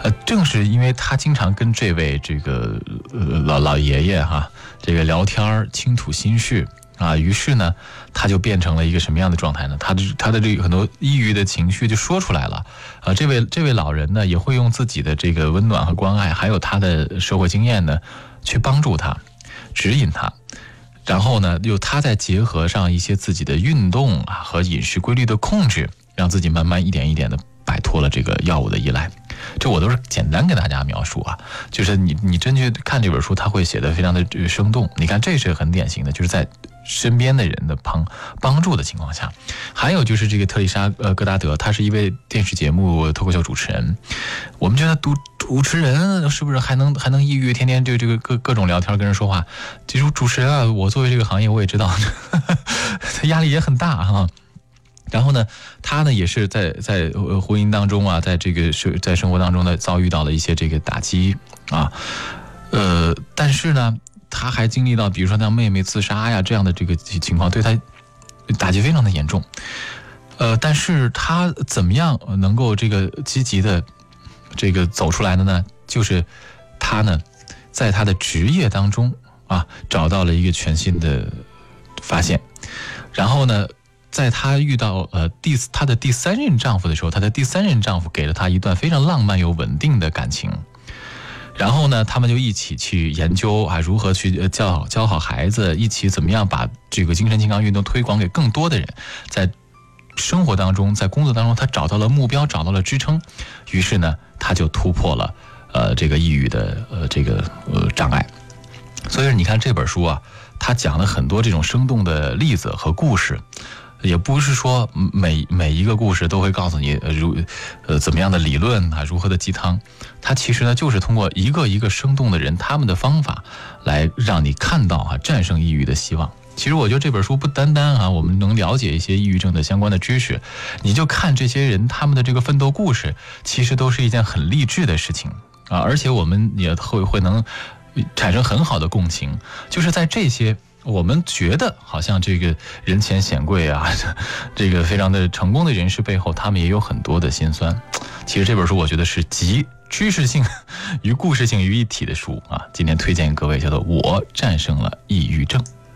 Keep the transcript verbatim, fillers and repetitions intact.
呃，正是因为他经常跟这位这个呃老老爷爷哈，这个聊天倾吐心事啊，于是呢，他就变成了一个什么样的状态呢？他的他的这个很多抑郁的情绪就说出来了啊。这位这位老人呢，也会用自己的这个温暖和关爱，还有他的社会经验呢，去帮助他，指引他。然后呢，又他再结合上一些自己的运动啊和饮食规律的控制，让自己慢慢一点一点的摆脱了这个药物的依赖。这我都是简单给大家描述啊，就是你你真去看这本书，他会写得非常的生动。你看，这是很典型的，就是在身边的人的帮帮助的情况下。还有就是这个特丽莎呃戈达德，她是一位电视节目脱口秀主持人。我们觉得主主持人是不是还能还能抑郁，天天就这个各各种聊天跟人说话？其实主持人啊，我作为这个行业我也知道，他压力也很大哈。然后呢，他呢也是在在婚姻当中啊，在这个生在生活当中呢遭遇到了一些这个打击啊，呃，但是呢，他还经历到比如说像妹妹自杀呀这样的这个情况，对他打击非常的严重。呃，但是他怎么样能够这个积极的这个走出来的呢？就是他呢，在他的职业当中啊，找到了一个全新的发现，然后呢。在她遇到呃第她的第三任丈夫的时候，她的第三任丈夫给了她一段非常浪漫又稳定的感情，然后呢，他们就一起去研究啊如何去教好教好孩子，一起怎么样把这个精神健康运动推广给更多的人，在生活当中，在工作当中，她找到了目标，找到了支撑，于是呢，她就突破了呃这个抑郁的呃这个呃障碍。所以你看这本书啊，它讲了很多这种生动的例子和故事。也不是说每每一个故事都会告诉你呃如呃怎么样的理论啊，如何的鸡汤，它其实呢就是通过一个一个生动的人他们的方法来让你看到啊战胜抑郁的希望。其实我觉得这本书不单单啊我们能了解一些抑郁症的相关的知识，你就看这些人他们的这个奋斗故事，其实都是一件很励志的事情啊，而且我们也会会能产生很好的共情，就是在这些。我们觉得好像这个人前显贵啊，这个非常的成功的人士背后，他们也有很多的辛酸。其实这本书我觉得是集知识性与故事性于一体的书啊。今天推荐给各位叫做《我战胜了抑郁症》。